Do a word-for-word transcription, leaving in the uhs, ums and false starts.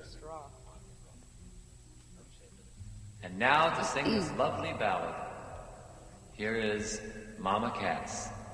And now to sing this lovely ballad, here is Mama Cass.